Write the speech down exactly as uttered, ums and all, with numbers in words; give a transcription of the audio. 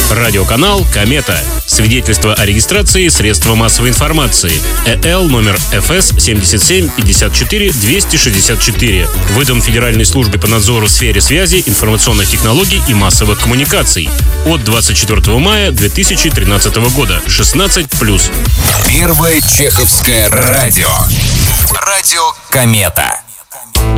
Радиоканал «Комета». Свидетельство о регистрации средства массовой информации. ЭЛ номер эф эс семьдесят семь пятьдесят четыре двести шестьдесят четыре. Выдан Федеральной службе по надзору в сфере связи, информационных технологий и массовых коммуникаций. От двадцать четвёртого мая две тысячи тринадцатого года. шестнадцать плюс. Первое чеховское радио. Радио «Комета».